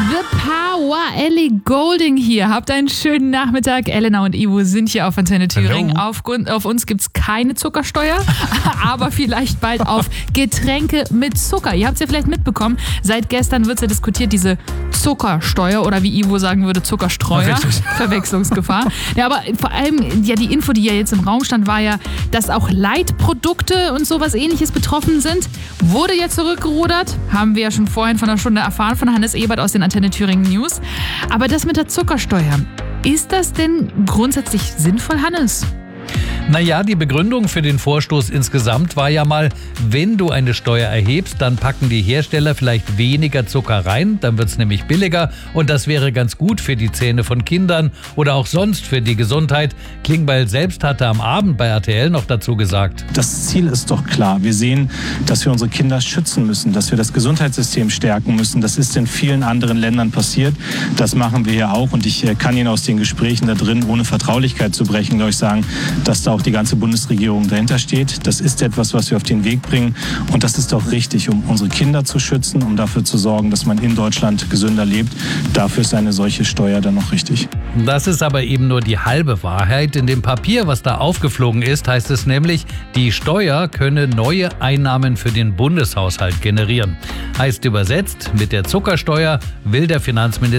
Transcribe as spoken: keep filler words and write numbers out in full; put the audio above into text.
The Power, Ellie Goulding hier. Habt einen schönen Nachmittag. Elena und Ivo sind hier auf Antenne Thüringen. Auf, auf uns gibt es keine Zuckersteuer, aber vielleicht bald auf Getränke mit Zucker. Ihr habt es ja vielleicht mitbekommen. Seit gestern wird es ja diskutiert, diese Zuckersteuer oder wie Ivo sagen würde, Zuckerstreuer. Verwechslungsgefahr. Ja, aber vor allem, ja, die Info, die ja jetzt im Raum stand, war ja, dass auch Leitprodukte und sowas Ähnliches betroffen sind. Wurde ja zurückgerudert. Haben wir ja schon vorhin von einer Stunde erfahren von Hannes Ebert aus den Antenne Thüringen News. Aber das mit der Zuckersteuer, ist das denn grundsätzlich sinnvoll, Hannes? Naja, die Begründung für den Vorstoß insgesamt war ja mal, wenn du eine Steuer erhebst, dann packen die Hersteller vielleicht weniger Zucker rein, dann wird es nämlich billiger und das wäre ganz gut für die Zähne von Kindern oder auch sonst für die Gesundheit. Klingbeil selbst hatte am Abend bei R T L noch dazu gesagt. Das Ziel ist doch klar. Wir sehen, dass wir unsere Kinder schützen müssen, dass wir das Gesundheitssystem stärken müssen. Das ist in vielen anderen Ländern passiert. Das machen wir hier auch und ich kann Ihnen aus den Gesprächen da drin, ohne Vertraulichkeit zu brechen, glaube ich, sagen, dass da auch die ganze Bundesregierung dahinter steht. Das ist etwas, was wir auf den Weg bringen. Und das ist auch richtig, um unsere Kinder zu schützen, um dafür zu sorgen, dass man in Deutschland gesünder lebt. Dafür ist eine solche Steuer dann noch richtig. Das ist aber eben nur die halbe Wahrheit. In dem Papier, was da aufgeflogen ist, heißt es nämlich, die Steuer könne neue Einnahmen für den Bundeshaushalt generieren. Heißt übersetzt, mit der Zuckersteuer will der Finanzminister